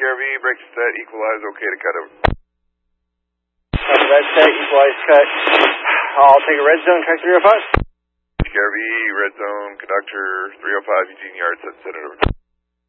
TRV, break set, equalize, okay to cut over. Red set, equalize, cut. I'll take a red zone, track 305. TRV, red zone, conductor, 305, Eugene Yard, set it over.